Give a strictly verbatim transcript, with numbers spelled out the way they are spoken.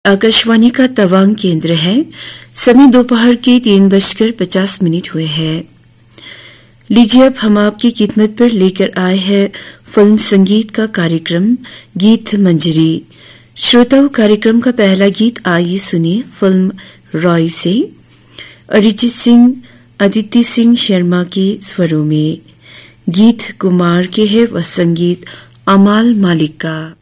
आकाशवाणी का तवांग केंद्र है। समय दोपहर के तीन बजकर पचास मिनट हुए हैं। लीजिए अब हम आपकी खिदमत पर लेकर आए हैं फिल्म संगीत का कार्यक्रम गीत मंजरी। श्रोताओं, कार्यक्रम का पहला गीत आइए सुनिए फिल्म रॉय से अरिजीत सिंह, अदिति सिंह शर्मा के स्वरों में। गीत कुमार के है व संगीत अमाल मालिक का।